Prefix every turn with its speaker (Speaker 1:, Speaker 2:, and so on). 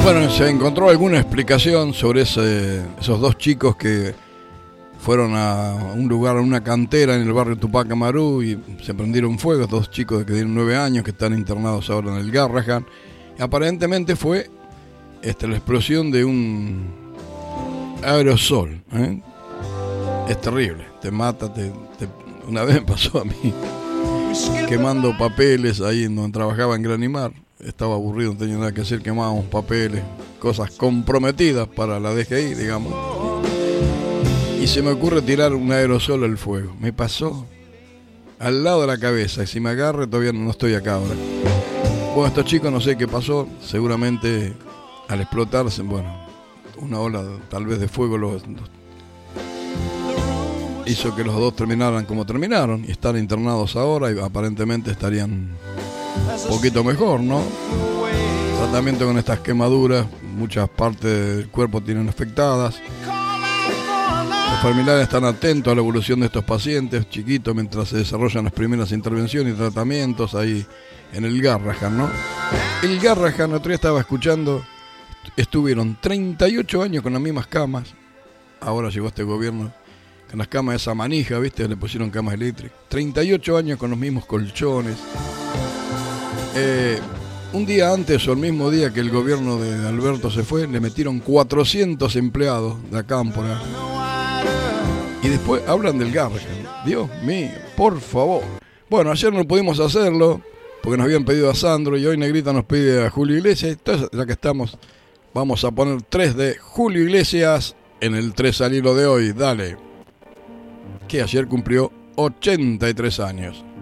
Speaker 1: Bueno, ¿se encontró alguna explicación sobre esos dos chicos que fueron a un lugar, a una cantera en el barrio Tupac Amaru y se prendieron fuego? Dos chicos que tienen 9 años que están internados ahora en el Garrahan. Aparentemente fue la explosión de un aerosol, ¿eh? Es terrible, te mata, una vez me pasó a mí quemando papeles ahí en donde trabajaba en Granimar. Estaba aburrido, no tenía nada que hacer, quemábamos papeles, cosas comprometidas para la DGI, digamos. Y se me ocurre tirar un aerosol al fuego. Me pasó al lado de la cabeza y si me agarre todavía no estoy acá ahora. Bueno, estos chicos no sé qué pasó, seguramente al explotarse, bueno, una ola tal vez de fuego los hizo que los dos terminaran como terminaron y están internados ahora y aparentemente estarían un poquito mejor, ¿no? Tratamiento con estas quemaduras, muchas partes del cuerpo tienen afectadas. Los familiares están atentos a la evolución de estos pacientes chiquitos mientras se desarrollan las primeras intervenciones y tratamientos ahí en el Garrahan, ¿no? El Garrahan, el otro día estaba escuchando, estuvieron 38 años con las mismas camas. Ahora llegó este gobierno con las camas de esa manija, ¿viste? Le pusieron camas eléctricas. 38 años con los mismos colchones. Un día antes o el mismo día que el gobierno de Alberto se fue, le metieron 400 empleados de la cámpora. Y después hablan del Garrahan. Dios mío, por favor. Bueno, ayer no pudimos hacerlo porque nos habían pedido a Sandro y hoy Negrita nos pide a Julio Iglesias. Entonces, ya que estamos, vamos a poner 3 de Julio Iglesias en el 3 al hilo de hoy. Dale. Que ayer cumplió 83 años.